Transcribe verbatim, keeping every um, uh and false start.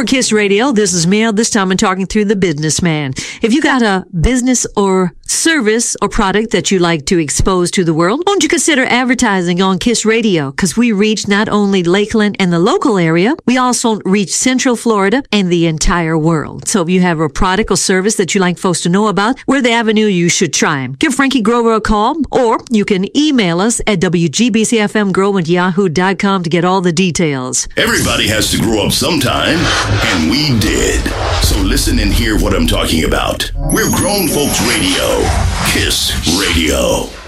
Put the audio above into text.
For KISS Radio, this is Mel. This time I'm talking through the businessman. If you got a business or service or product that you like to expose to the world, won't you consider advertising on KISS Radio? Because we reach not only Lakeland and the local area, we also reach Central Florida and the entire world. So if you have a product or service that you like folks to know about, we're the avenue you should try. Give Frankie Grover a call, or you can email us at w g b c f m grow at yahoo dot com to get all the details. Everybody has to grow up sometime, and we did. So listen and hear what I'm talking about. We're Grown Folks Radio. KISS Radio.